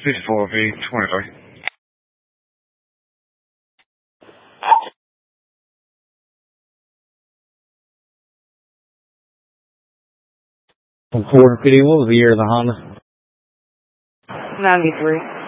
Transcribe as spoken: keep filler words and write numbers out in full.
fifty-four V twenty-three. four fifty, what was the year of the Honda? ninety-three.